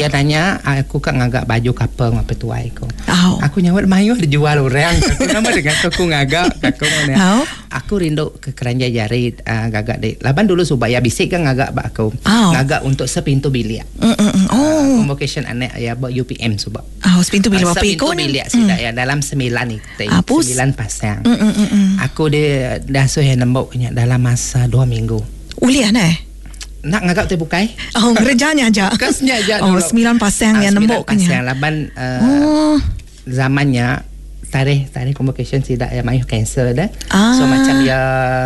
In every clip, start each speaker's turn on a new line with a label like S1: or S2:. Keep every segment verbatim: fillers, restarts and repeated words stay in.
S1: Dia tanya aku kan ngagak baju kapeng apa tuai ko.
S2: Oh.
S1: Aku nyawat mayu dijual orang. Aku nama dengan aku ngagak aku mana.
S2: Oh.
S1: Aku rindu ke keranjang jari uh, gagak deh. Laban dulu subaya bisik kan ngagak bak aku.
S2: Oh.
S1: Ngagak untuk sepintu bilik.
S2: Mm, mm, mm. Oh.
S1: Uh, convocation anak ya U P M subak.
S2: Oh, sepintu bilik apa
S1: sepintu
S2: ikon?
S1: bilik sida ya dalam sembilan itu.
S2: Apus?
S1: Sembilan pasang.
S2: Mm, mm, mm, mm.
S1: Aku dia dah sudah nemboknya dalam masa dua minggu.
S2: Uliah nah.
S1: Nak ngagak terbukai?
S2: Oh, kerjanya aja.
S1: Kasnya aja
S2: Oh,
S1: dulu.
S2: sembilan pasang yang nemboknya.
S1: Sembilan pasang laban uh,
S2: oh.
S1: zamannya tarikh tarikh convocation tidak ya mayu cancel dah.
S2: Ah.
S1: So macam ya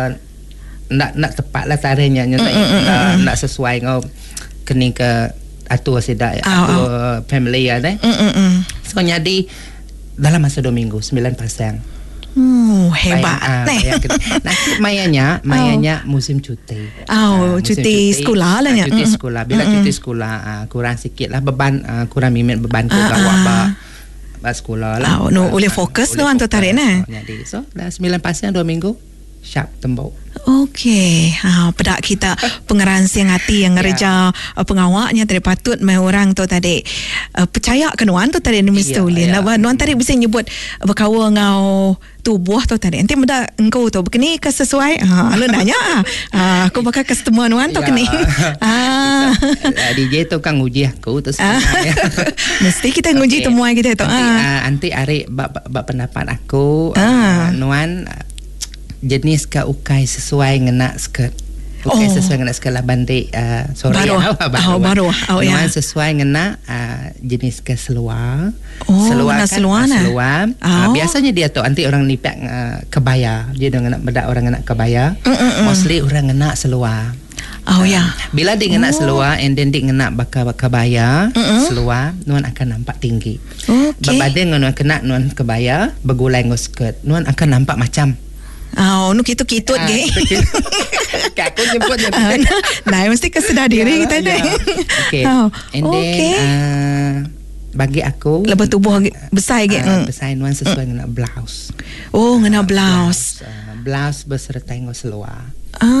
S1: nak nak tepatlah tarikhnya nya tak mm, nak, mm, nak sesuai ngau kini ke atur tidak ya
S2: oh,
S1: atur
S2: oh.
S1: family ya dah.
S2: Mm, mm, mm.
S1: So jadi dalam masa dua minggu sembilan pasang.
S2: Hmm, hebat.
S1: Bayang, uh, nanti mayanya, mayanya oh. musim cuti.
S2: Oh, uh, cuti, cuti sekolah lah ya.
S1: Cuti sekolah. Bila mm-hmm. cuti sekolah uh, kurang sikit lah beban, uh, kurang mimet beban tu uh, gawak ba, ba sekolah lah.
S2: Oh, no, uh, boleh fokus tu antu tarik nah.
S1: Jadi, so dah sembilan pasang dua minggu, sharp tembok.
S2: Okey, ha, pedak kita pengeransing hati yang ngereja yeah. pengawaknya tadi patut mai orang tu tadi uh, percaya ke nuan tu tadi Mister Ulin. Yeah, yeah. Nuan tadi bisa nyebut berkawa ngau tubuh tu tadi. Nanti meda engkau tu begini ke sesuai. Ha, lu nanya ah, aku bakal customer nuan tu kini. Ah.
S1: D J tu kan nguji aku tu sebenarnya.
S2: Mesti kita nguji okay. temuan kita tu.
S1: Nanti, ah. uh, nanti Ari bab, bab pendapat aku ah. uh, nuan jenis ka ukai sesuai ngena skirt. Ukai oh. sesuai ngena skirt lah bandi uh, sorry
S2: baru.
S1: Ya,
S2: baru. Oh, baru. Oh, ya.
S1: Sesuai ngena uh, jenis ke seluar.
S2: Oh,
S1: seluar kan
S2: seluar,
S1: uh, seluar.
S2: Oh.
S1: Uh, biasanya dia tu nanti orang nipak uh, kebaya. Dia dah ngena bedak orang ngena kebaya.
S2: Mm-mm.
S1: Mostly orang ngena seluar.
S2: Oh ya.
S1: Uh, bila dia ngena oh. seluar and then dia ngena bakal kebaya, Mm-mm. seluar, nuan akan nampak tinggi.
S2: Okay.
S1: Berbanding nuan kena nuan kebaya, bergulai ngos skirt, nuan akan nampak macam
S2: oh, nu kita kitut ge.
S1: Aku jemput je.
S2: Nah, mesti kesedar diri kita ni.
S1: Okay. Oh. And then okay. uh, bagi aku
S2: lebih tubuh besar ge.
S1: Uh, besar nuan sesuai mm. dengan blouse.
S2: Oh, dengan blouse.
S1: Blouse, uh, blouse beserta dengan seluar.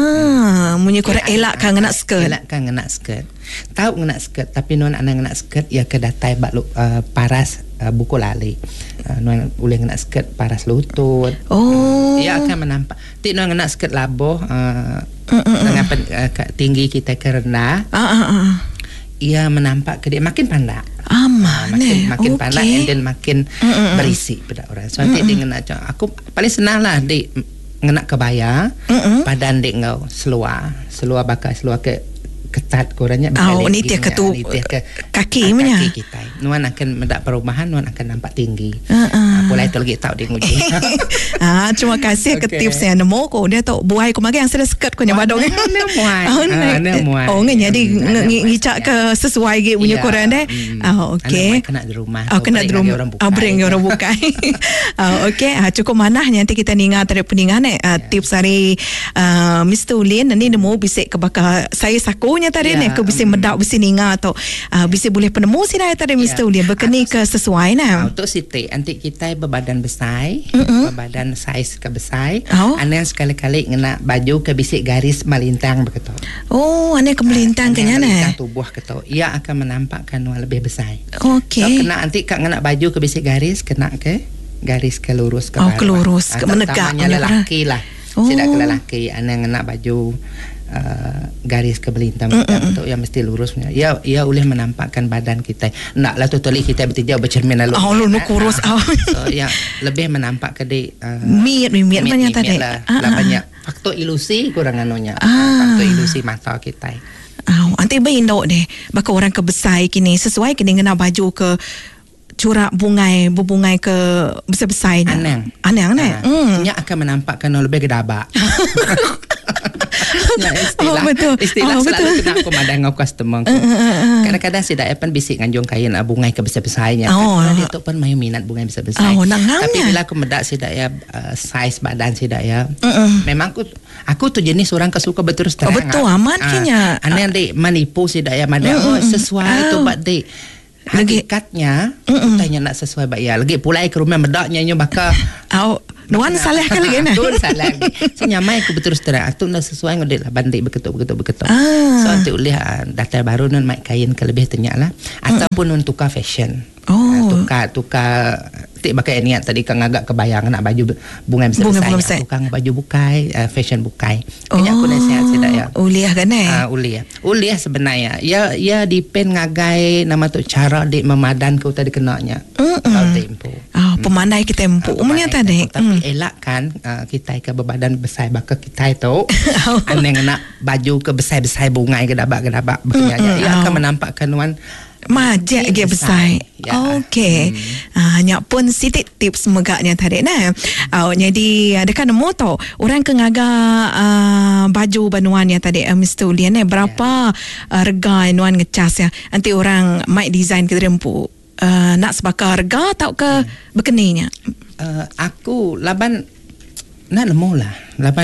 S2: Ah, hmm. Munyi korang elak kan ngena skirt.
S1: Elak kan ngena skirt. Tahu ngena skirt tapi nuan anak ngena skirt ya kedatai bak uh, paras uh, buku lali. Uh, nuan boleh ngena skirt paras lutut.
S2: Oh.
S1: Ia akan menampak. Tik nuan ngena skirt labuh uh, dengan pen, uh, tinggi kita ke rendah.
S2: Ah ah ah.
S1: Ia menampak ke dia makin pandai.
S2: Aman,
S1: uh, makin
S2: eh.
S1: makin
S2: okay.
S1: pandai and then makin Mm-mm. berisi pada orang. So nanti dia ngena aku paling senang lah di ngena kebaya, Mm-mm. padan dek ngau seluar, seluar bakal seluar ke ketat kurangnya.
S2: Oh, ni tiap ketu ke kaki punya.
S1: Kaki kita. Nuan akan mendak perubahan, nuan akan nampak tinggi.
S2: Uh-uh.
S1: Boleh tu lagi tahu dia nguji.
S2: Ah, terima kasih okay. ke tips yang nemu ko dia tu buai ko magi yang sudah skirt ko nya badong.
S1: Ana muai. Ana muai.
S2: Oh, ngenya di ngicak ke sesuai ge punya koran deh. Ah, okey.
S1: Kena di rumah.
S2: Oh, kena di rumah. Ah, bring orang bukai. Ah, okey. Ah, cukup manah nanti kita ningat dari peningan eh tips dari Mister Ulin ni nemu bisik ke bakal saya saku nya tadi yeah. ni ke bisa medak bisa ninga atau uh, bisa boleh penemu si dah tadi Mister Ulin berkeni ke sesuai nah.
S1: Untuk siti nanti kita berbadan besar,
S2: Mm-mm.
S1: berbadan saiz ke besar.
S2: Oh.
S1: Ane sekali-kali ngena baju ke bisik garis melintang begitu.
S2: Oh, ane ke melintang ke nya nah.
S1: Tubuh ketu. Ia akan menampakkan lebih besar.
S2: Okey.
S1: So, kena nanti kak ngena baju ke bisik garis kena ke garis ke lurus ke
S2: oh, ke lurus ke menegak
S1: lelaki lah. Oh. Tidak ke lelaki ane ngena baju Uh, garis ke belintang untuk yang mesti lurus punya. Ya, ia boleh menampakkan badan kita. Naklah totally kita bertinjau bercermin lalu.
S2: Oh, lu nu kurus.
S1: Uh, so yang lebih menampak ke di uh,
S2: miat miat banyak tadi.
S1: Lah, uh, lah banyak faktor ilusi kurang anunya.
S2: Ah.
S1: Uh, faktor ilusi mata kita.
S2: Oh, nanti bayin dok deh. Baka orang ke besar kini sesuai kini ngena baju ke corak bungai berbungai ke besar-besarnya.
S1: Anang.
S2: Anang nah.
S1: Hmm. Nya akan menampakkan lebih gedabak. Ya, istilah,
S2: oh, betul.
S1: istilah
S2: oh,
S1: selalu
S2: betul.
S1: kena aku madang aku customer aku. Uh, uh, uh. Kadang-kadang si daerah pun bisik nganjung kain uh, bungai ke besar-besarnya.
S2: Oh,
S1: kan? Dia tu pun mahu minat bungai besar-besar.
S2: Oh,
S1: tapi bila aku medak si daerah uh, size badan si daerah, uh, uh. memang aku aku tu jenis orang kesuka berterus terang.
S2: Oh, betul amat uh, kenya.
S1: Ane uh, dek manipu si daerah madang uh, oh, sesuai uh, tu buat dek. hakikatnya tanya nak sesuai bayar lagi pulai ke rumah medaknya nyo bakal
S2: au nuan salah kan lagi nah
S1: tu salah so nyamai aku betul terang tu nak sesuai ngodek lah banding beketuk beketuk beketuk
S2: ah.
S1: so nanti lihat data baru nun mai kain ke lebih tenyak lah ataupun nun tukar fashion
S2: oh.
S1: tukar tukar tik pakai niat tadi kang agak kebayang nak baju bunga besar-besar tukang baju bukai uh, fashion bukai kayaknya oh. aku nasihat sedak ya
S2: uliah kan eh
S1: uh, uliah uliah sebenarnya ya ya depend ngagai nama tu cara dik memadan kau tadi kenanya kalau tempo
S2: oh, pemandai kita tempo uh, umumnya tadi
S1: tapi mm. elak kan uh, kita ke berbadan besar bakal kita itu aneng nak baju ke besar-besar bunga ke dabak-dabak begini ya akan menampakkan wan
S2: majak ge besar.
S1: Ya.
S2: Okey. Hmm. Ah nya pun sitik tips megaknya tadi nah. Oh jadi ada kan moto orang ke ngaga uh, baju banuan ya tadi uh, Mister Ulian eh berapa yeah. uh, rega nuan ngecas ya. Nanti orang mai design ke rempu. Uh, nak sebakar harga atau ke yeah. bekeninya.
S1: Uh, aku laban nak nemu lah. Laban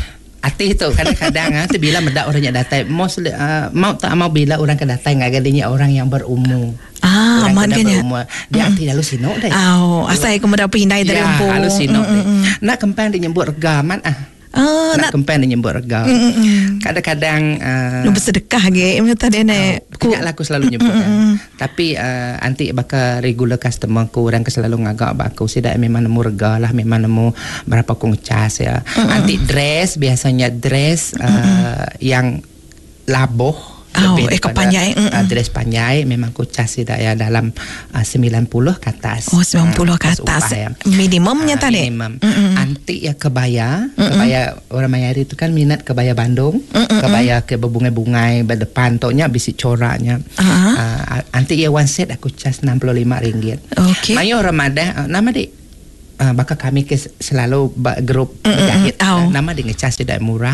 S1: Ati tu kadang-kadang ah tu bila medak orang yang datang most uh, mau tak mau bila orang ke datang ngagadinya orang yang berumur.
S2: Ah, aman kan ya.
S1: Dia ati lalu sino deh.
S2: Oh, asai kemudian pindah dari
S1: rumpu. Ya, lalu sino deh.
S2: Mm, mm,
S1: nak kempan dia nyebut rega man ah.
S2: Oh,
S1: nak, nak kempen dia nyebut rega. Mm, mm. Kadang-kadang uh,
S2: lu bersedekah ge minta dia nek.
S1: Ku aku selalu nyebut. Mm, mm. Ya. Tapi uh, anti bakal regular customer ku orang ke selalu ngagak baku sidak memang nemu rega lah, memang nemu berapa ku ngecas ya. Mm, mm. Anti dress biasanya dress uh, mm, yang laboh.
S2: Oh, eh kepanjai
S1: uh, dress panjai memang ku cas tidak ya dalam uh, sembilan puluh ke atas.
S2: Oh, sembilan puluh uh, ke atas. Ya. Minimumnya uh, tadi.
S1: Minimum. Mm-mm. Anti ya kebaya, Mm-mm. kebaya orang Mayari itu kan minat kebaya Bandung, Mm-mm. kebaya ke berbungai-bungai berdepan toknya bisi coraknya. Uh-huh. Uh, anti ya one set aku cas enam puluh lima ringgit.
S2: Okey.
S1: Mayo Ramadan uh, nama dik uh, bakal kami ke selalu grup berjahit. Oh. Uh, nama dia ngecas tidak murah.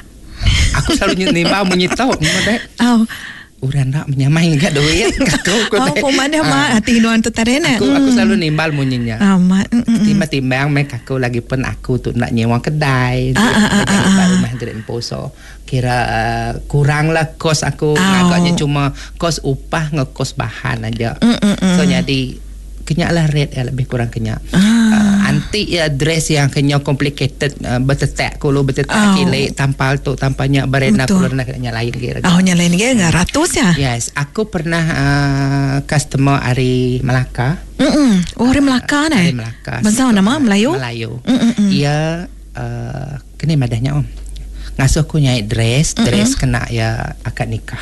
S1: Aku selalu nimba menyitau nimba
S2: oh
S1: urang nak menyamai enggak duit aku
S2: oh pemada mah hati nuan tu tarena
S1: aku aku selalu nimbal munyinya
S2: amat
S1: timbang-timbang mek aku lagi pun aku tu nak nyewa kedai rumah dari Poso kira uh, kurang lah kos aku agaknya cuma kos upah ngekos bahan aja so jadi kenyak lah rate ya, lebih kurang kenyak ah. uh, anti ya dress yang kenyak complicated uh, bertetek kalau bertetek oh. Kilik tampal tu tampaknya berena kalau nak nyalain kira
S2: oh nyalain kira enggak ratus ya
S1: yes aku pernah uh, customer dari Melaka
S2: mm oh dari Melaka
S1: uh,
S2: nih
S1: dari Melaka
S2: bahasa nama Melayu
S1: Melayu ia uh, kini madahnya om ngasuh aku nyai dress Mm-mm. dress kena ya akad nikah.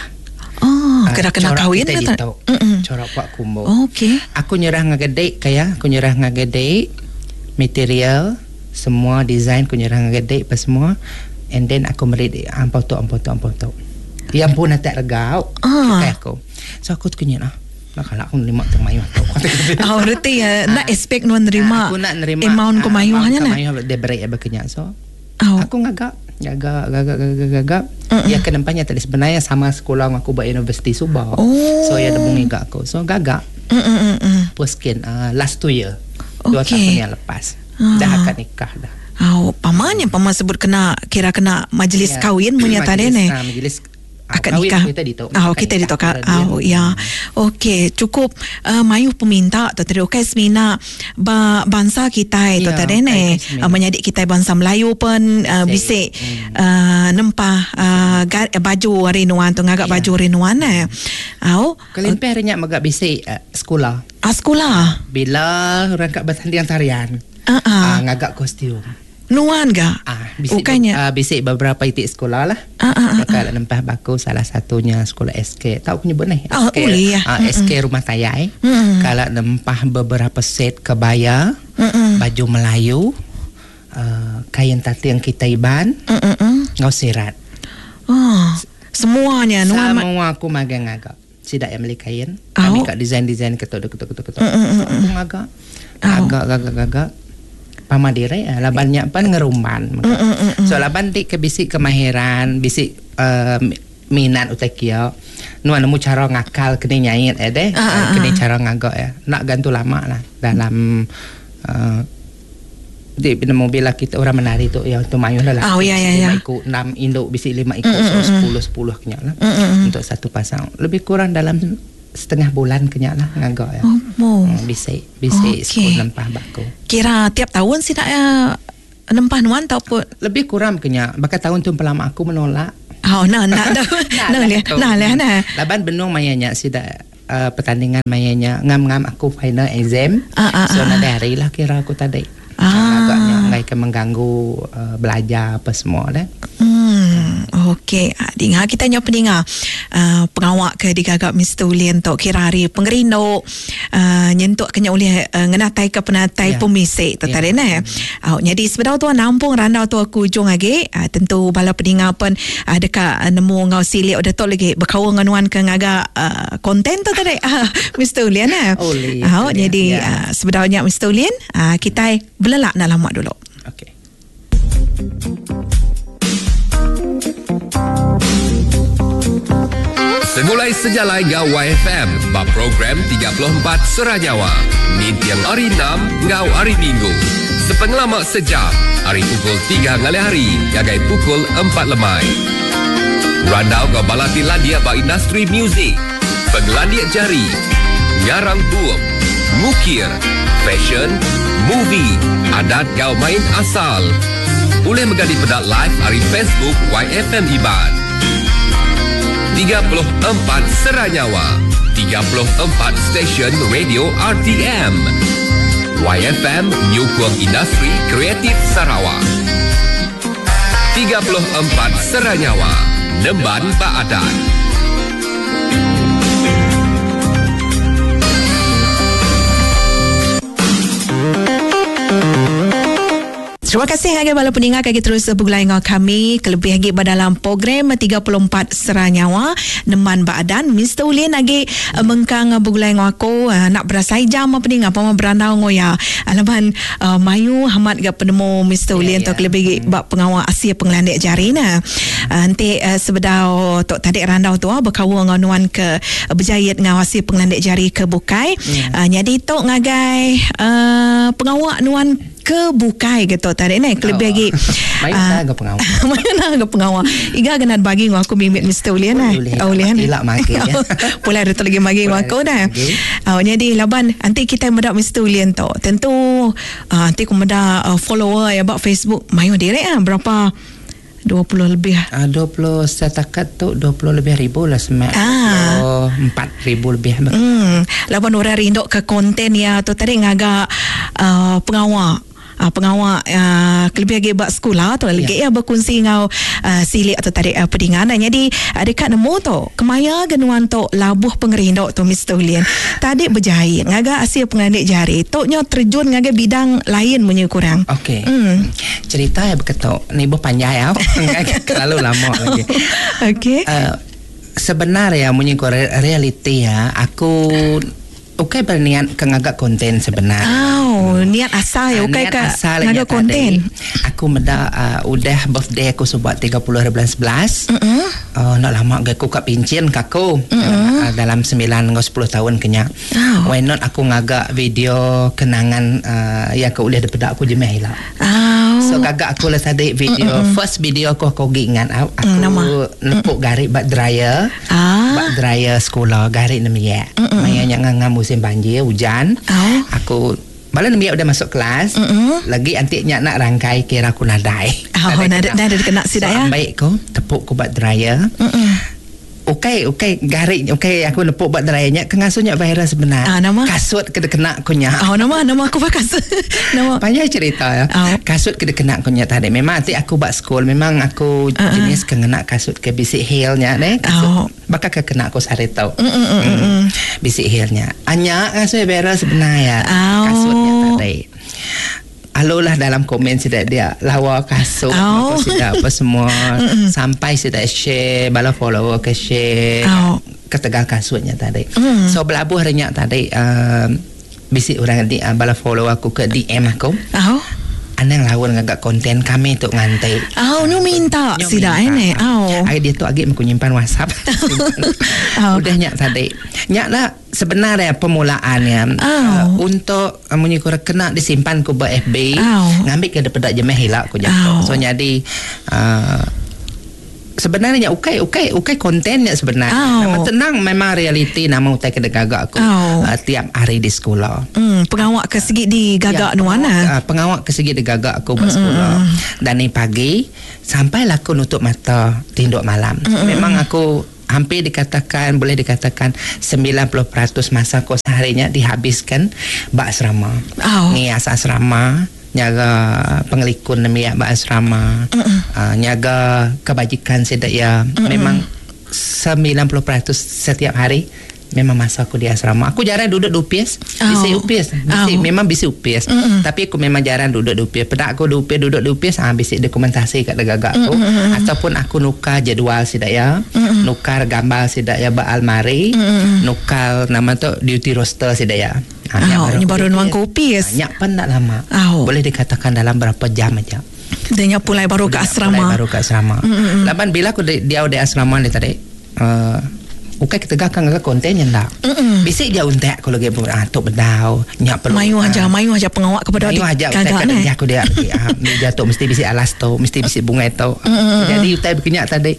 S2: Oh, kena kena kahwin
S1: kita tahu. Corak Pak Kumbo.
S2: Oh, okey.
S1: Aku nyerah ngagede kaya, aku nyerah ngagede material, semua design aku nyerah ngagede apa semua. And then aku meri ampau tu ampau tu ampau tu. Yang pun tak regau. Ah. Kayak aku. So aku tu kenyang ah. Nak kalau aku nerima termayuh tu.
S2: Oh, berarti ya nak expect nuan nerima.
S1: Aku nak nerima
S2: amount kemayuhannya nah.
S1: Kemayuh dia berai apa kenyang so.
S2: Oh.
S1: Aku ngagak gagak gagak gagak gagak uh-uh. Ya kenempanya tadi sebenarnya sama sekolah aku buat universiti Subang. Oh. So ya ada bunyi gak aku. So gagak. Uh-uh. Puskin uh, last two year. Okay. Dua tahun yang lepas. Uh. Dah akan nikah dah.
S2: Oh, pamannya paman sebut kena kira kena majlis ya. Kahwin menyata dene.
S1: Uh, majlis
S2: akad nikah.
S1: Kita dito.
S2: Oh, kita dito ka. Oh, ya. Okey, cukup uh, mayu peminta tu tadi okey semina ba, bangsa kita itu ya, tadi ne uh, menyadik kita bangsa Melayu pun uh, bisik hmm. uh, nempah uh, gar, uh, baju rinuan tu ngagak ya. Baju rinuan eh. Au,
S1: kelimper nya magak bisik uh, sekolah.
S2: Ah, sekolah.
S1: Bila orang kat bertanding tarian.
S2: Uh-uh.
S1: Uh, ngagak kostum.
S2: Nuan ga?
S1: Ah, bisik, uh, bisik beberapa itik sekolah lah.
S2: Ah, ah, ah,
S1: kalau nempah baku salah satunya sekolah S K. Tahu punya benih?
S2: Oh,
S1: S K,
S2: boleh ya.
S1: Uh, mm-mm. S K Rumah Tayai. Mm-mm. Kalau nempah beberapa set kebaya, Mm-mm. baju Melayu, uh, kain tati yang kita iban, ngau sirat.
S2: Oh, semuanya.
S1: Nuan semua aku magang agak. Sidak yang beli kain. Oh. Kami kat desain-desain ketuk-ketuk-ketuk-ketuk. Aku agak, agak, agak, agak. Pamadire lah banyak pan ngeruman. Mm, mm, mm, so laban dik ke bisik kemahiran, bisik uh, minat utakia. Nuan nemu cara ngakal kena nyanyi eh deh, uh, uh, kena cara ngagak ya. Nak gantu lama lah dalam uh, di mobil lah kita orang menari tu ya tu mayuh lah.
S2: Oh ya ya ya.
S1: Ikut enam induk bisik lima ikut mm, so sepuluh sepuluh kenyal lah. Mm, mm, untuk satu pasang. Lebih kurang dalam setengah bulan kenyak lah ngagak ya.
S2: Oh, oh.
S1: Hmm, bisik bisik
S2: Okay.
S1: sekolah nempah baku.
S2: Kira tiap tahun sih tak ya nempah nuan tau pun.
S1: Lebih kurang kenyak. Bakal tahun tu pelama aku menolak.
S2: Oh, nah, nak dah. Nah, lihat. Nah, lihat nah.
S1: Laban benung mayanya sida uh, pertandingan mayanya ngam-ngam aku final exam.
S2: Ah, ah,
S1: so
S2: ah.
S1: nak hari lah kira aku tadi.
S2: Ah.
S1: Agaknya ngai ke mengganggu uh, belajar apa semua dah.
S2: Hmm, okey. Adik ha kita nya pendengar uh, pengawak ke digagap Mister Ulin tok kira hari pengerindok uh, nyentuk kenya oleh uh, ngenatai ke penatai
S1: Ya.
S2: pemisik tu tadi
S1: Ya.
S2: nah. Uh, jadi sebedau tu nampung randau tu aku ujung lagi uh, tentu bala pendengar pun uh, dekat uh, nemu ngau silik ada tok lagi berkawan nganuan ke ngaga uh, konten tu tadi uh, Mister Ulin nah.
S1: Oleh,
S2: Uh,
S1: oleh,
S2: jadi
S1: ya.
S2: uh, sebedaunya Mister Ulin uh, kita belelak nak lama dulu.
S1: Okey.
S3: Semulai sejalai ngau Y F M, bab program tiga puluh empat Seranyawa. Mintiang hari enam, ngau hari Minggu. Sepengalamak sejam, hari pukul tiga ngali hari, jagai pukul empat lemai. Randau ngau balati landia ba industri muzik, penglandia jari, ngarang buam, ngukir, fashion, movie, adat ngau main asal. Boleh menggadi pedak live hari Facebook Y F M Iban. tiga puluh empat Seranyawa, tiga puluh empat stesen radio R T M. Y F M menyokong industri kreatif Sarawak. tiga puluh empat Seranyawa, Nemban Pak Adat.
S2: Terima kasih agak bala pendengar kaki terus bergulai dengan kami kelebih lagi dalam program tiga puluh empat Seranyawa Neman Baadan. Mister Ulin lagi uh, mengkang bergulai dengan aku uh, nak berasai jam apa pendengar apa berandau ngoya alaman uh, Mayu Hamad gak penemu Mister Ulin
S1: Ya,
S2: tok
S1: ya.
S2: lebih lagi bab pengawal Asia Penglandik Jari nah. Uh, nanti uh, sebedau tok tadi randau tu uh, berkawal dengan nuan ke uh, berjayat dengan Asia Penglandik Jari ke Bukai.
S1: Ya.
S2: Uh, jadi tok ngagai uh, pengawal nuan ke Bukai gitu tadi ni kelebih lagi
S1: Main
S2: ah,
S1: dah ke pengawal.
S2: mana ke pengawal iga kena bagi ngau aku mimit Mister Ulin nah
S1: Boleh,
S2: boleh
S1: boleh. Ilak maki, ya.
S2: boleh ada tu lagi bagi ngau
S1: Boleh
S2: aku dah
S1: lagi.
S2: oh jadi laban nanti kita medak Mister Ulin tu tentu uh, nanti aku medak uh, follower ya bak Facebook mayu direct ah berapa dua puluh lebih
S1: Ah, dua puluh setakat tu dua puluh lebih ribu lah semak.
S2: Ah.
S1: empat ribu lebih.
S2: Hmm, laban orang rindok ke konten ya tu tadi ngaga uh, pengawal uh, pengawal uh, kelebih lagi buat sekolah tu lagi ya berkongsi ngau uh, silik atau tadi uh, pedingan jadi uh, dekat nemu tu kemaya genuan tu labuh pengerindok tu Mister Ulin tadi berjahit ngaga Asia Penglandik Jari toknya terjun ngaga bidang lain punya kurang.
S1: Okey.
S2: Hmm.
S1: Cerita ya berketok. Ni buh panjang ya. Terlalu lama lagi.
S2: Okey.
S1: Uh, sebenarnya menyingkut realiti ya, aku okay berniat ke ngagak konten sebenarnya.
S2: Oh, niat asal ya
S1: Ah,
S2: okay
S1: niat
S2: ke
S1: asal
S2: ngaga
S1: nya tadi,
S2: konten.
S1: Aku meda uh, udah birthday aku sebab tiga puluh bulan sebelas.
S2: Mm-mm.
S1: Uh, nak lama gak aku kat pincin kaku uh, dalam sembilan atau sepuluh tahun kenya.
S2: Oh.
S1: Why not aku ngagak video kenangan uh, yang aku boleh dapat aku jemeh hilang.
S2: Oh.
S1: So kagak aku lah tadi video Mm-mm. first video aku aku ingat aku, aku
S2: Mm, nama?
S1: nepuk garik bak dryer.
S2: Ah.
S1: Bak dryer sekolah garik namanya. Mayanya nganga musim banjir hujan.
S2: Oh.
S1: Aku malah namanya udah masuk kelas.
S2: Mm-mm.
S1: Lagi antiknya nak rangkai kira aku nadai.
S2: Oh, nada nada kena
S1: So
S2: sidak ya.
S1: ambil ko tepuk ko bak dryer.
S2: Mm-mm.
S1: Okey, okey, garik, okey, aku nepuk buat dryernya, kengasunya viral sebenar.
S2: Ah, nama?
S1: Kasut kena kena kunya.
S2: Oh, nama nama aku pakai nama.
S1: Panjang cerita ya.
S2: Oh.
S1: Kasut kena kena kunya tadi. Memang nanti aku buat sekolah, memang aku
S2: Uh-uh.
S1: jenis kena kasut ke bisik heelnya deh.
S2: Oh.
S1: Kasut. Bakal ke kena aku sari tau.
S2: Mm, mm, mm, mm.
S1: Bisik heelnya. Anya kasut viral sebenar ya.
S2: Oh.
S1: Kasutnya tadi. Alolah dalam komen sidak dia lawa kasut
S2: Oh.
S1: apa sidak apa semua sampai sidak share bala follower ke share
S2: Oh.
S1: ketegal kasutnya tadi.
S2: Mm.
S1: So belabuh renyak tadi um, bisik orang di uh, bala follow aku ke D M aku.
S2: Oh.
S1: Anang lawan ngagak konten kami tu ngantai.
S2: Oh, nu minta
S1: Nyo
S2: sidak
S1: minta.
S2: ini. Oh.
S1: Ai dia tu agi aku nyimpan WhatsApp.
S2: Oh.
S1: Udah nyak tadi. Nyak lah sebenarnya permulaannya
S2: Oh.
S1: uh, untuk uh, menyukur kena disimpan ku F B
S2: Oh.
S1: ngambil ke depan jemeh hilak ku jatuh.
S2: Oh.
S1: So jadi uh, sebenarnya ukai ukai ukai kontennya sebenarnya.
S2: Oh.
S1: Nama tenang memang realiti nama utai kena gagak aku
S2: Oh.
S1: uh, tiap hari di sekolah.
S2: Hmm, pengawak ke segi di gagak
S1: Ya,
S2: nuana.
S1: pengawak, uh, pengawak ke segi di gagak aku buat sekolah. Dan ni pagi sampailah aku nutup mata tinduk malam. Mm-mm. Memang aku hampir dikatakan boleh dikatakan sembilan puluh peratus masa aku seharinya dihabiskan bak asrama.
S2: Oh.
S1: Ngias asrama, nyaga pengelikun demi bak asrama, uh, nyaga kebajikan sedaya. Memang sembilan puluh peratus setiap hari memang masa aku di asrama. Aku jarang duduk di U P S. Bisi
S2: Oh.
S1: U P S. Bisi,
S2: Oh.
S1: memang bisi U P S.
S2: Mm-mm.
S1: Tapi aku memang jarang duduk di U P S. Pada aku di U P S, duduk di U P S, ah, bisi dokumentasi kat gagak tu. Ataupun aku nukar jadual sidaya, nukar gambar sidaya ba almari, nukar nama tu duty roster sidaya.
S2: Oh, ni baru nuang ke U P S.
S1: Banyak pun tak lama.
S2: Oh.
S1: Boleh dikatakan dalam berapa jam aja.
S2: Dia pulai baru ke asrama.
S1: Baru ke asrama. Laban bila aku di, dia di asrama ni tadi, uh, ukai kita gakang ke konten yang tak. Bisik dia untek kalau dia pun ah tok bedau, nyak perlu.
S2: Mayu aja, mayu aja pengawak kepada
S1: Mayu aja
S2: gagak ni.
S1: dia aku dia. Ah, dia jatuh mesti bisik alas tu, mesti bisik bunga tu. Jadi utai berkenyak tadi.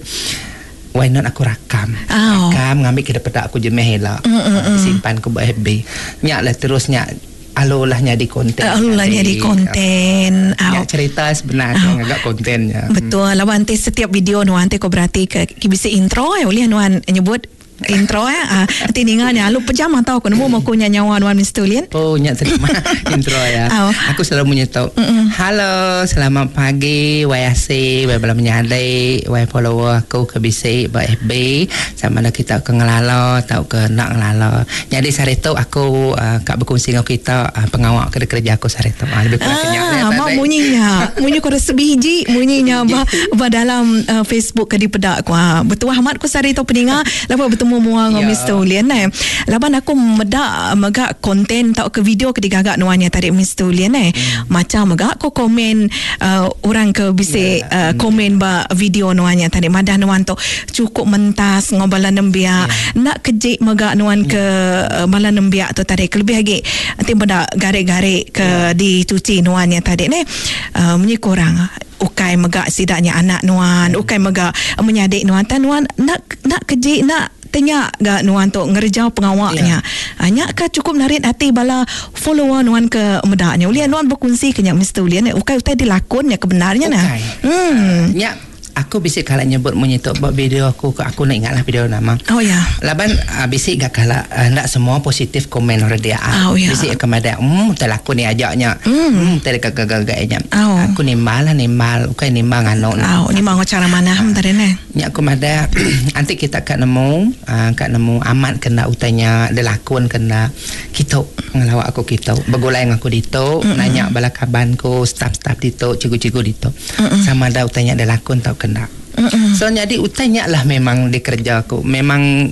S1: Why not aku rakam.
S2: Oh.
S1: Rakam ngambil ke depan aku jemeh lah. Simpan ke buat F B. Nyak lah terus nyak alulah nyadi konten.
S2: Alulah nyadi konten.
S1: Nyak cerita sebenarnya agak kontennya.
S2: Betul. Lawan nanti setiap video nuan te kau berarti ke bisa intro ya boleh nuan nyebut intro ya. Nanti ningan ya lu pejam tahu aku nemu mau kunya nyawa nuan Mistulian.
S1: Oh, nyak terima intro ya.
S2: Oh.
S1: Aku selalu menyetau. Halo, selamat pagi. Wayasi, way belum menyadai, way follower aku ke bisi ba F B. Sama ada kita ke ngelalo, tahu ke nak ngelalo. Jadi sari tu aku uh, kak berkongsi dengan kita uh, pengawak kerja kerja aku sari tu. Uh, lebih kurang kenyak
S2: Ah, mak munyinya. Munyi kau rasa biji, munyinya ba, ba dalam uh, Facebook ke di pedak ku. Ha. Betul Ahmad ku sari tu peninga, lepas bertemu muang
S1: Ya.
S2: Mister Ulian eh. Laban aku medak megak konten tau ke video ke digagak nuannya tadi Mister Ulian eh. Macam megak aku komen uh, orang ke bisi
S1: Ya.
S2: uh, komen ba video nuannya tadi madah nuan tu cukup mentas ngobalan nembiak. Nak kejik megak nuan ke uh, balan nembiak tu tadi kelebih lagi. Nanti benda garik-garik ke dicuci nuannya tadi ni. Uh, menyi kurang ukai megak sidaknya anak nuan, ukai megak menyadik nuan tan nuan nak nak kejik nak tanya gak nuan tu ngerjau pengawaknya. Hanya yeah. Ka cukup narik hati bala follower nuan ke medaknya. Ulian nuan berkongsi ke Mister Ulian ukai utai dilakonnya kebenarnya nah.
S1: Hmm. Nyak aku bisik kalau nyebut menyetok buat video aku aku nak ingatlah video nama.
S2: Oh ya.
S1: Laban uh, bisik gak kalah uh, nak semua positif komen orang dia.
S2: Oh, ya.
S1: Bisik kepada hmm tak laku ni ajaknya. Hmm tak gagak-gagaknya.
S2: Oh.
S1: Aku nimbal lah nimbal, ukai nimbal ngano.
S2: Oh, ni mau cara mana uh, tadi ni?
S1: Nyak kumada nanti kita kat nemu uh, kat nemu amat kena utanya delakon kena kita ngelawak aku kita begulai dengan aku dito mm-hmm. nanya bala kabanku staff-staff dito cikgu-cikgu dito mm-hmm. sama ada utanya delakon tau kena. Mm-hmm. So jadi utanya lah memang dikerja aku memang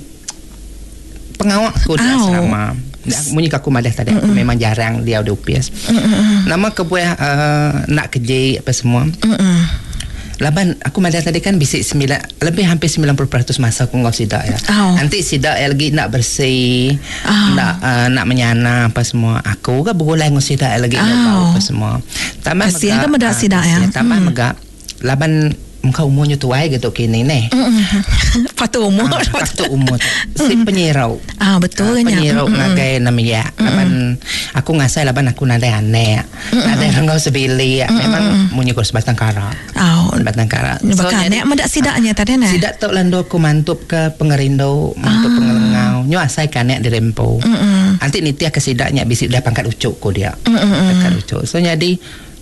S1: pengawak aku di asrama. Munyi aku madah tadi aku memang jarang dia di U P S. Mm-hmm. Nama kebuah uh, nak kerja apa semua. Mm-hmm. Laban aku madah tadi kan bisik sembilan lebih hampir sembilan puluh peratus masa aku ngau sidak ya.
S2: Oh.
S1: Nanti sidak lagi nak bersih,
S2: oh.
S1: nak uh, nak menyana apa semua. Aku kan bergulai ngau sidak lagi oh. nak bau apa semua. Tambah
S2: megak. Kasihan kan medak sidak ya.
S1: Tambah hmm. megak. Laban muka umurnya tuai gitu kini nih.
S2: Mm-hmm. Patu umur.
S1: Ah, patu umur. Si penyirau.
S2: Ah betul kan.
S1: Ah, penyirau mm-hmm. ngagai namanya. Laban aku ngasai laban aku nada aneh. Nada rengau sebili. Memang munyi kau sebatang kara.
S2: Oh.
S1: Sebatang kara.
S2: So, nek medak sidaknya tadi nah.
S1: Sidak tok lando aku mantup ke pengerindo, mantup ah. pengelengau. Nyo asai kanek di rempo. Nanti nitia ke sidaknya bisik dah pangkat ucuk ko dia. Pangkat ucuk. So jadi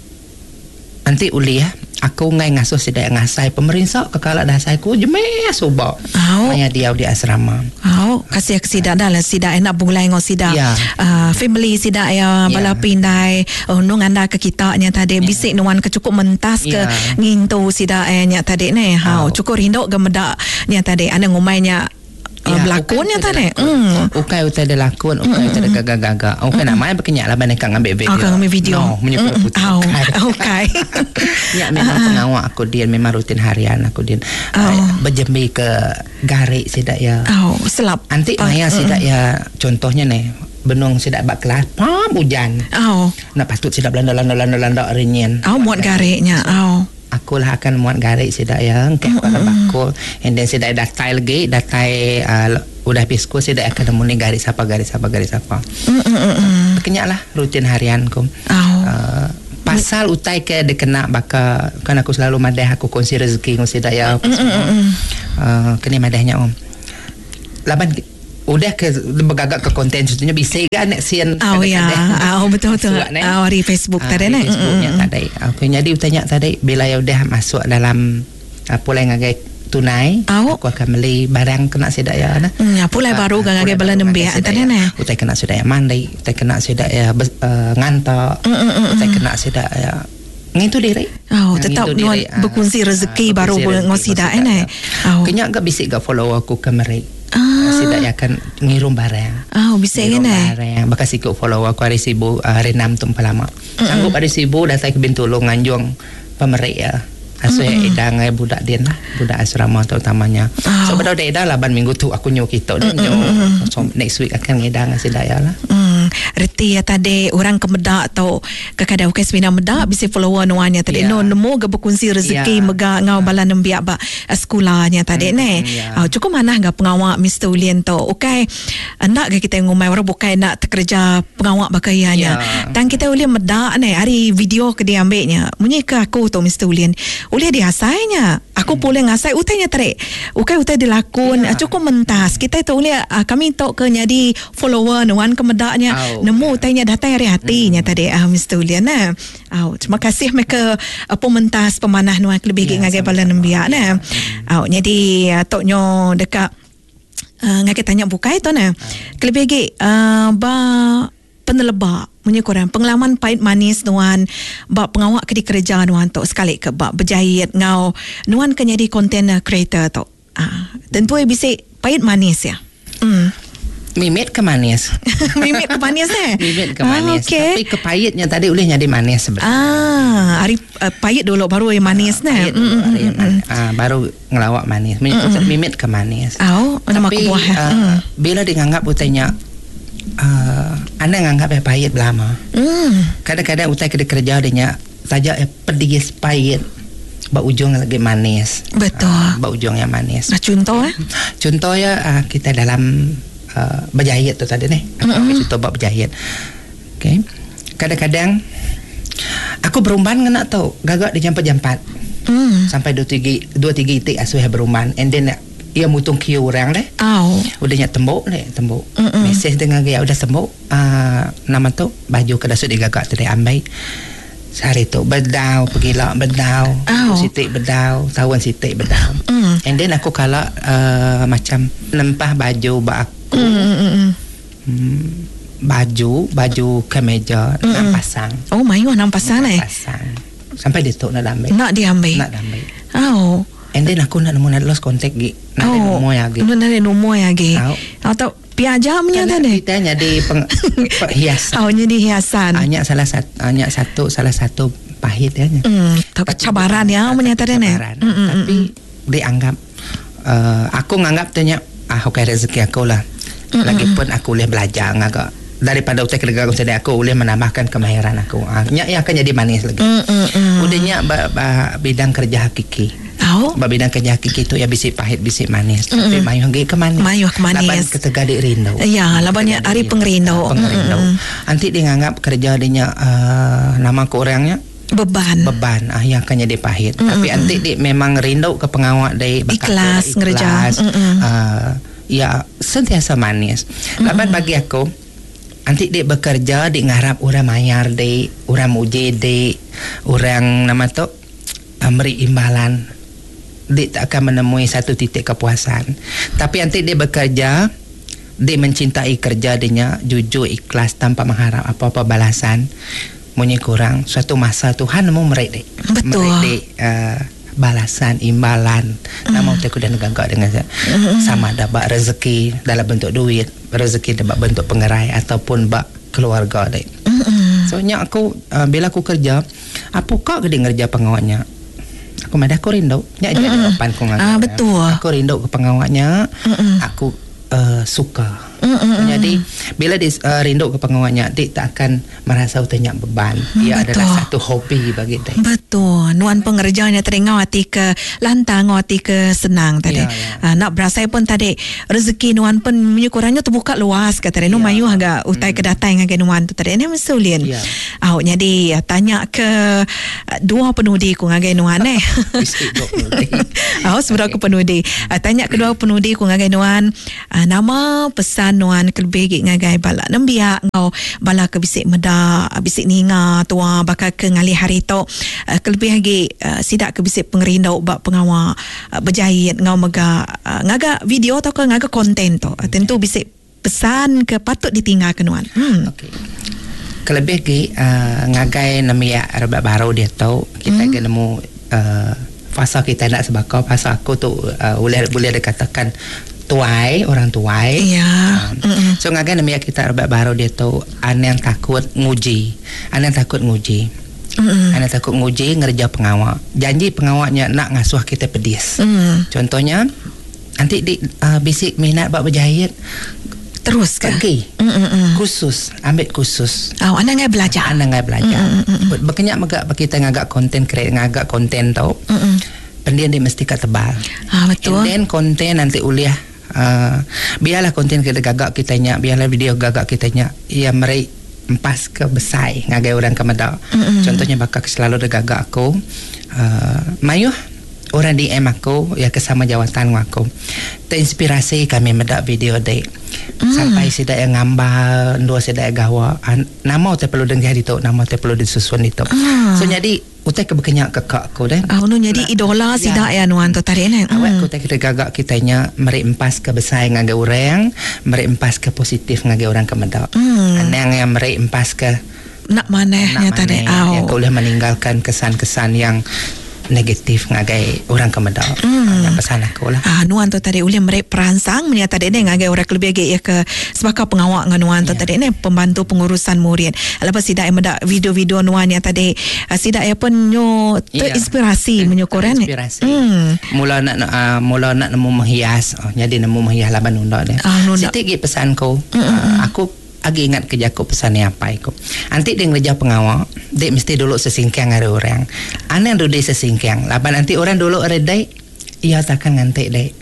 S1: nanti uli ya. Aku ngai ngasuh sidak ngasai pemerintah kekala dasai ku jemeh subak.
S2: Oh.
S1: Maya dia di asrama.
S2: Oh, kasih ke sidak dah lah sidak enak bulai ngau sidak. Yeah. Uh, family sidak ya bala yeah. pindai oh, nung anda ke kita nya tadi yeah. bisik nuan ke cukup mentas yeah. ke ngintu sidak nya tadi ni. Ha, oh. cukup rindu ke medak nya tadi ana ngumainya Ya, uh, berlakonnya tadi. Hmm.
S1: Ukai utai ada lakon, ukai utai ada gagak-gagak. Ukai nak main berkenyak lah banyak ngambil video.
S2: Oh, ngambil video.
S1: No, menyebut putih.
S2: Oh, ukai.
S1: Ya, memang pengawak aku dia memang rutin harian aku dia.
S2: Oh.
S1: Berjembi ke garik sidak ya.
S2: Oh, selap.
S1: Nanti maya sidak ya contohnya nih. Benung sidak bak kelas, pam hujan.
S2: Oh.
S1: Nak patut sidak belanda-landa-landa-landa rinyan.
S2: Oh, muat gariknya. Oh.
S1: aku lah akan muat garik sedak yang kayak pada bakul, and then sedak datai lagi, datai uh, udah habis ku sedak akan muni garik siapa garik siapa garik siapa. Uh, kenyak lah rutin harianku. Oh. Uh, pasal utai ke dia kena baka kan aku selalu madah aku kongsi rezeki kongsi daya apa semua. Uh, kena madahnya om. Laban udah ke bergagak ke konten contohnya bisa kan nak sian
S2: oh ya oh betul betul oh di Facebook tadi
S1: nah Facebooknya tadi aku jadi utanya tadi bila ya udah masuk dalam apa yang ngagai tunai oh. aku akan beli barang kena sedak ya nah
S2: hmm, apa lah baru ngagai bala nembia tadi nah
S1: utai kena sedak ya mandai utai kena sedak ya uh, ngantok utai kena sedak ya ngitu diri
S2: oh tetap nuan berkongsi rezeki baru ngosi dak eh
S1: oh kenyak gak bisik gak follow aku ke mereka. Ah. Sidak akan ngirum barang.
S2: Oh, bisa kan eh?
S1: Barang. Baka sikut follow aku hari sibu uh, renam tu lama. Sanggup hari sibu datang ke Bintulung nganjung pemerik ya. Asu mm-hmm. edang eh budak din lah, budak asrama terutamanya. Oh. So pada udah edang laban minggu tu aku nyuruh kita dan mm-hmm. so next week akan ngedang sidak ya lah. Mm.
S2: Reti ya tadi orang ke Medak atau ke kadau ke Semina Medak bisa follower nuannya tadi. Yeah. No nemu ke berkongsi rezeki yeah. mega ngau bala nembiak ba sekolahnya tadi mm-hmm. ne. Yeah. Oh, cukup mana ga pengawak Mister Ulian tu. Okey. Nak ke kita ngomai orang bukan nak kerja pengawak bakaiannya. Yeah. Dan kita Ulian Medak ne hari video ke dia ambilnya. Munyi ke aku tu Mister Ulian. Ulian dia asainya. Aku hmm. boleh ngasai utainya tarik. Ukai utai dilakon yeah. cukup mentas. Kita itu ulian uh, kami tok ke jadi follower nuan ke Medaknya. Oh, nemu utainya datang hari hatinya hmm. tadi ah uh, Mister Ulian nah. Oh, terima kasih mereka uh, pementas pemanah nuan lebih yeah, ngagai bala nembiak nah. Oh, jadi uh, toknyo dekat uh, ngagai tanya bukai tu nah. Kelebih uh, ba penelebak punya korang pengalaman pahit manis nuan bab pengawak ke di kerja nuan tu sekali ke bab berjahit ngau nuan ke jadi content creator tu ah tentu bisa pahit manis ya hmm.
S1: mimit ke manis
S2: mimit ke manis eh
S1: mimit ke manis ah, okay. Tapi ke pahitnya tadi boleh jadi manis sebenarnya
S2: ah hari uh, pahit dulu baru yang manis nah
S1: pahit dulu, mm, mm, man, ah, baru ngelawak manis mimit, mm, mimit ke manis
S2: oh nama kebuah
S1: uh, mm. bila dianggap utanya Uh, anda nganggap ya pahit belama. Mm. Kadang-kadang utai ke kerja adanya saja ya pedis pahit, bak ujung lagi manis.
S2: Betul. Uh,
S1: bak ujungnya manis.
S2: Nah, contoh eh?
S1: Contoh ya uh, kita dalam uh, berjahit tu tadi nih. Aku contoh bak berjahit. Okay. Kadang-kadang aku berumban kena tahu gagak di jampat-jampat. Mm. Sampai dua tiga dua tiga itik asuh berumban, and then ia mutung kiu orang deh.
S2: Oh.
S1: Udahnya tembok deh, tembok. Mm-mm. Mesej dengan dia udah tembok. Uh, nama tu baju ke dasut digagak tu dia ambil. Sehari tu bedau pergi lah bedau. Oh. Sitik bedau, tawan sitik bedau. Mm. And then aku kala uh, macam nempah baju bak aku. Hmm, baju, baju kemeja
S2: Mm-mm.
S1: enam pasang.
S2: Oh, mayu enam pasang eh.
S1: Pasang. Sampai dia tu nak diambil.
S2: Nak diambil.
S1: Nak diambil.
S2: Oh.
S1: And then aku nak nemu nak lost contact gi. Nak
S2: oh,
S1: nemu lagi.
S2: Nak nemu lagi. Atau piajamnya tadi.
S1: Kita jadi peng, hiasan.
S2: Oh, jadi hiasan.
S1: Hanya salah satu hanya satu salah satu pahit ya.
S2: Hmm, tapi cabaran ya menyatakan ya.
S1: Mm, tapi mm, dianggap uh, aku nganggap tanya ah oke rezeki aku lah. Mm, Lagipun aku boleh belajar agak daripada utai kerja aku sedih aku boleh menambahkan kemahiran aku. Ah, nya akan jadi manis lagi. Mm, mm, mm. Udahnya ba, ba, bidang kerja hakiki.
S2: Oh.
S1: Babidang kerja hakiki tu ya bisik pahit bisik manis. Mm-mm. Tapi mayu lagi ke manis.
S2: Mayu ke manis.
S1: Laban ketegadik rindu.
S2: Ya, labannya hari pengerindu.
S1: Pengerindu. Nanti dia nganggap kerja dia uh, nama ke orangnya
S2: beban.
S1: Beban. Ah yang akan jadi pahit. Mm-mm. Tapi nanti dia memang rindu ke pengawak dia
S2: ikhlas ngerja.
S1: Uh, ya sentiasa manis. Laban bagi aku nanti dia bekerja dia ngarap orang mayar dia, orang muji dia, orang nama tu uh, beri imbalan. Dia tak akan menemui satu titik kepuasan. Tapi nanti dia bekerja, dia mencintai kerja dia, jujur, ikhlas tanpa mengharap apa-apa balasan. Munyi kurang, suatu masa Tuhan nemu merik dia.
S2: Betul.
S1: Merik dia uh, balasan, imbalan. Mm. Nama aku dah negagak dengan mm. sama ada bak rezeki dalam bentuk duit, rezeki dalam bentuk pengerai ataupun bak keluarga dia. Mm. Soalnya aku uh, bila aku kerja, apa kau ke dia ngerja pengawalnya? Aku madah aku rindu nya jadi depan ku
S2: ah betul
S1: aku rindu ke pengawaknya. Mm-mm. Aku uh, suka Mm-mm. Jadi bila dia uh, rindu ke pengawaknya, dia tak akan merasa utanya beban. Ia
S2: Betul.
S1: adalah satu hobi bagi dia.
S2: Betul. Nuan pengerjanya tadi ngawati ke lantang, ngawati ke senang tadi.
S1: Ya, ya.
S2: Uh, nak berasa pun tadi rezeki nuan pun menyukurannya terbuka luas kata dia. Nu
S1: Ya.
S2: mayu agak utai ke datang dengan nuan tu tadi. Ini mesulin.
S1: Ya.
S2: Au jadi uh, tanya ke uh, dua penudi ku ngagai nuan eh.
S1: Bisik dok penudi.
S2: Au seberapa okay. penudi. Uh, tanya kedua penudi ku ngagai nuan. Uh, nama pesan nuan kelebih ngagai bala nembia ngau bala ke bisik meda bisik ninga tua bakal ke ngali hari tu uh, kelebih lagi uh, sidak ke bisik pengerindau bak pengawa uh, berjahit ngau mega uh, ngaga video atau ke ngaga konten tu uh, tentu bisik pesan ke patut ditinggal ke nuan. Hmm.
S1: Okey. Kelebih lagi uh, ngagai nembia rebak baru dia tahu kita hmm. nemu uh, fasa kita nak sebakau fasa aku tu uh, boleh boleh dikatakan tuai, orang tuai.
S2: Ya.
S1: Um, so ngagai namanya kita rebak baru dia tahu an yang takut nguji. An yang takut nguji. Mm-mm. An yang takut nguji ngerja pengawak. Janji pengawaknya nak ngasuh kita pedis.
S2: Mm.
S1: Contohnya nanti di uh, bisik minat bab berjahit
S2: terus ke?
S1: Pergi.
S2: Mm-mm.
S1: Khusus, ambil khusus.
S2: Oh, anda ngai belajar.
S1: Anda ngai belajar.
S2: Mm-mm.
S1: Berkenyak megak kita ngagak konten kreat ngagak konten tau.
S2: Mm-mm.
S1: Pendian dia mesti kat tebal.
S2: Ah, betul.
S1: And then konten nanti uliah Uh, biarlah konten kita gagak kitanya, biarlah video gagak kitanya, ia meri empas ke besai ngagai orang ke meda. Mm-hmm. Contohnya bakal selalu ada gagak aku uh, mayuh orang D M aku ya kesama jawatan aku terinspirasi kami meda video dek mm. sampai sidak yang ngambal dua sidak gawa an, nama te perlu dengar itu nama te perlu disusun itu mm. so jadi utai kebekenyak kekak aku deh.
S2: Ah, nu jadi idola
S1: ya.
S2: sidak ya nuan tu tadi ni.
S1: Awak aku tak kira gagak kitanya meri empas ke besar ngagai orang, meri empas ke positif ngagai orang ke medal.
S2: Hmm.
S1: Anang yang meri empas ke
S2: nak manehnya tadi.
S1: Yang kau boleh meninggalkan kesan-kesan yang negatif ngagai orang ke medal.
S2: Hmm.
S1: Yang pesan aku lah.
S2: Ah, nuan tu tadi ulih meri perangsang menyata tadi ni ngagai orang lebih ya ke sebagai pengawak dengan nuan tu yeah. tadi ni pembantu pengurusan murid. Lepas sidak meda video-video nuan yang tadi sidak ya pun nyo terinspirasi yeah. menyukuran ni.
S1: Inspirasi. Hmm. Mula nak uh, mula nak nemu menghias. Oh, jadi nemu menghias laban unda dia.
S2: Ah,
S1: Sitik gi pesan kau. Uh, aku agi ingat kerja aku pesan ni apa aku. Nanti dia kerja pengawal, dia mesti dulu sesingkang ada orang. Ana dulu dia sesingkang. Laban nanti orang dulu ada dai, ia takkan ngantek dai.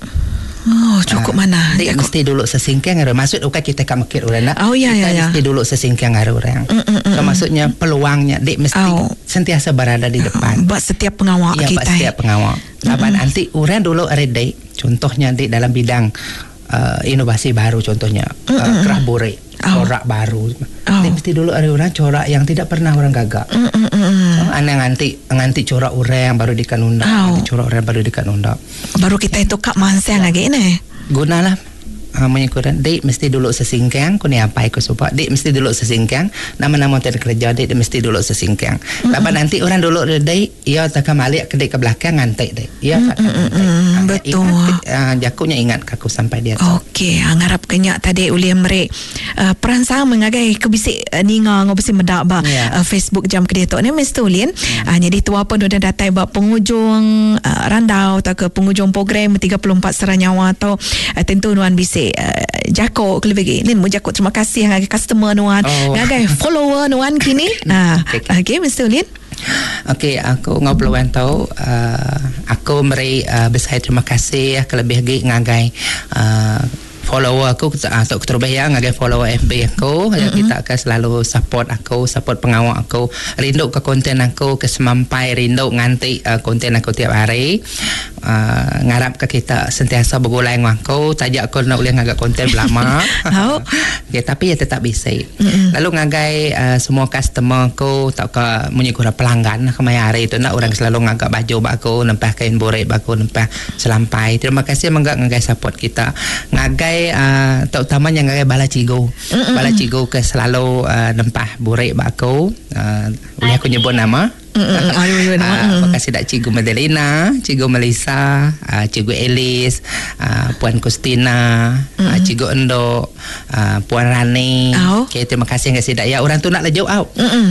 S2: Oh, cukup uh, mana?
S1: Dia mesti dulu sesingkang ada. Maksud bukan kita kan mikir orang nak.
S2: Oh, ya,
S1: kita
S2: ya, ya.
S1: mesti dulu sesingkang ada orang. Mm, mm, so
S2: mm,
S1: maksudnya peluangnya dia mesti
S2: oh.
S1: sentiasa berada di depan.
S2: Buat setiap pengawal
S1: ya,
S2: kita.
S1: Ya, setiap pengawal. Laban mm, nanti orang dulu ada dai. Contohnya di dalam bidang uh, inovasi baru contohnya mm, uh, kerah bore.
S2: Oh.
S1: Corak baru.
S2: Oh.
S1: Dia mesti dulu ada orang corak yang tidak pernah orang gagak.
S2: Mm, mm, mm.
S1: So, anda nganti nganti corak orang baru dikanunda, oh. Nanti corak orang baru dikanunda.
S2: Baru kita itu kak mansang lagi ni.
S1: Gunalah uh, menyukuran dia mesti dulu sesingkang ku ni apa aku supaya dia mesti dulu sesingkang nama-nama ter kerja dia, dia mesti dulu sesingkang. Mm-hmm. Lepas nanti orang dulu dia ia takkan balik ke ke belakang ngantek dia. Ia tak
S2: mm-hmm. betul.
S1: Ingat, uh, jakunya ingat aku sampai dia tahu.
S2: Okey, ngarap kenyak tadi uli merek uh, peransang mengagai kebisik uh, ninga ngobisi medak ba yeah. uh, Facebook jam kedai tu ni mesti ulin. Yeah. Uh, jadi tua pun dah datai ba penghujung uh, randau atau ke penghujung program tiga puluh empat Seranyawa atau uh, tentu nuan bisik uh, jako kelebih ni mu jako terima kasih ngagai customer nuan, oh. ngagai follower nuan kini. Ah, uh, okey okay, mesti ulin.
S1: Okey, aku ngobrol tahu uh, aku meri uh, besar terima kasih kelebih lagi ngagai uh, follower aku atau terlebih yang ngagai follower F B aku. Mm-hmm. Kita akan selalu support aku, support pengawal aku, rindu ke konten aku, kesemampai rindu nganti uh, konten aku tiap hari. Uh, ngarap ke kita sentiasa bergulai dengan aku, tajak aku nak boleh ngagak konten lama.
S2: Oh.
S1: Okay, tapi ya tetap bisa.
S2: Mm-hmm.
S1: Lalu ngagai uh, semua customer aku tak ke menyukur pelanggan kemai hari itu nak orang selalu ngagak baju aku, nempah kain boret aku, nempah selampai. Terima kasih menggak ngagai support kita. Ngagai Uh, terutamanya ngagai bala cigo. Mm-mm. Bala cigo ke selalu uh, nempah burik aku. Uh, boleh aku nyebut nama?
S2: Terima
S1: uh, kasih dak Cikgu Madalena, Cikgu Melissa, uh, Cikgu Elis, uh, Puan Kustina, uh, Cikgu Endo, uh, Puan Rani. Oh. Okay, terima kasih kasih dak ya. Orang tu nak lejau out.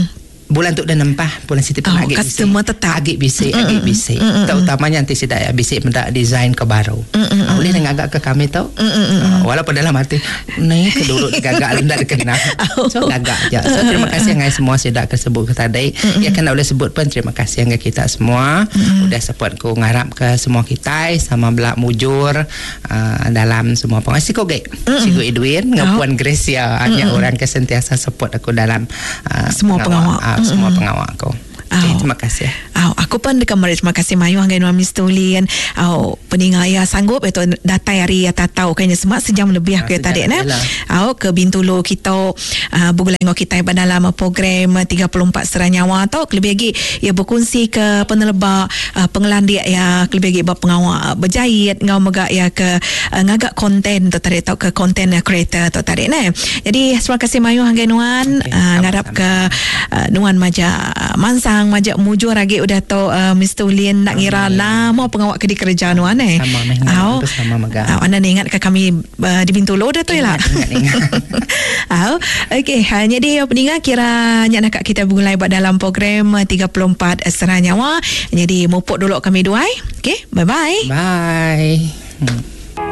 S1: bulan tu dah nempah bulan Siti pun
S2: Oh,
S1: agak
S2: customer
S1: bisik.
S2: tetap.
S1: Agak bisik, mm-mm. agak bisik. Mm-mm. Terutamanya nanti sidak ya bisik mendak design ke baru. Ah, boleh dengan agak ke kami tau. Ah, walaupun dalam hati ni kedurut gagak ndak dikenal. So gagak aja. So terima kasih ngai semua sidak tersebut ke tadi. Ya kan boleh sebut pun terima kasih ngai kita semua. Udah support ku ngarap ke semua kita sama belak mujur uh, dalam semua pengasi ko ge. Cikgu Edwin ngapuan Gracia hanya orang ke sentiasa support aku dalam uh,
S2: semua pengawal.
S1: Uh, semua pengawal aku. Okay, terima kasih.
S2: Oh, aku pun dekat mereka terima kasih Mayu hanggai Nuan Mister Lian. Oh, peningaya sanggup itu datai hari ya tatau kayaknya semak sejam lebih aku ya tadi nah. Oh, ke Bintulu kita uh, bugulengo kita pada dalam program tiga puluh empat Seranyawa atau lebih lagi ya berkongsi ke penelebak uh, pengelandik ya lebih lagi bab pengawal berjahit ngau megak ya ke uh, ngagak konten tu tadi tau ke content creator tu tadi nah. Jadi terima kasih Mayu hanggai Nuan okay, uh, ngarap ke uh, Nuan Majak Mansang majak mujur lagi udah tahu uh, Mister Lian nak ngira lama pengawak ke di kerja Nuan eh.
S1: Sama mengingin bersama megah.
S2: Oh, anda ingat ke kami uh, di Bintulu dah tu lah.
S1: Ingat, ingat.
S2: Oh, okey, hanya dia pendengar kira nak nak kita mulai buat dalam program tiga puluh empat Seranyawa. Jadi mupuk dulu kami dua. Okey, bye bye.
S1: Bye. Hmm.